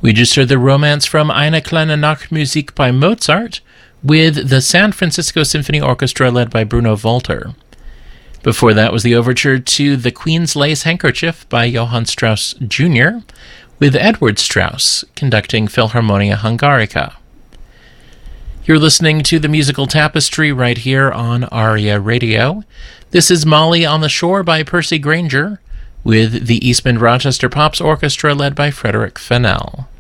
We just heard the Romance from Eine kleine Nachtmusik by Mozart with the San Francisco Symphony Orchestra led by Bruno Walter. Before that was the overture to The Queen's Lace Handkerchief by Johann Strauss Jr., with Edward Strauss conducting Philharmonia Hungarica. You're listening to the Musical Tapestry right here on ARIA Radio. This is Molly on the Shore by Percy Grainger, with the East Bend Rochester Pops Orchestra led by Frederick Fennell.